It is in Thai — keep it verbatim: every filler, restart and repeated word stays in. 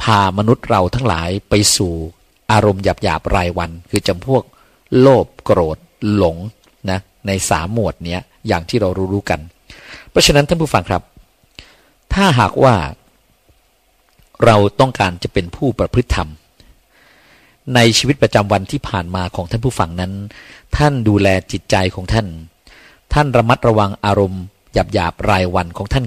พามนุษย์เราทั้งหลายไปสู่อารมณ์หยาบๆรายวันคือจำพวกโลภโกรธหลงนะในสามหมวดเนี้ยอย่างที่เรารู้ๆกันเพราะฉะนั้นท่านผู้ฟังครับถ้าหากว่าเราต้องการจะเป็นผู้ประพฤติธรรมในชีวิตประจำวันที่ผ่านมาของท่านผู้ฟังนั้นท่านดูแลจิตใจของท่านท่านระมัดระวังอารมณ์หยาบๆรายวันของท่าน